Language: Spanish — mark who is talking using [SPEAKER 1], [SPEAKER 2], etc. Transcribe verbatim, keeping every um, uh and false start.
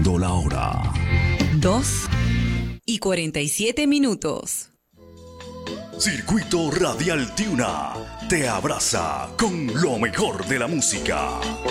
[SPEAKER 1] Siendo la hora
[SPEAKER 2] dos y cuarenta y siete minutos.
[SPEAKER 1] Circuito Radial Tiuna te abraza con lo mejor de la música.